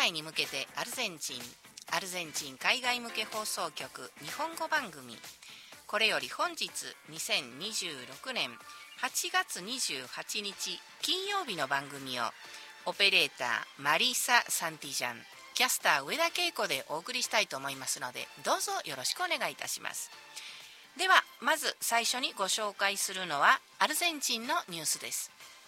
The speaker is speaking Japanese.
界に向けてアルゼンチン海外向け放送局日本語番組。これより本日2026年8月28日金曜日の番組をオペレーターマリサ・サンティジャン、キャスター上田恵子でお送りしたいと思いますので、どうぞよろしくお願いいたします。ではまず最初にご紹介するのはアルゼンチンのニュースです。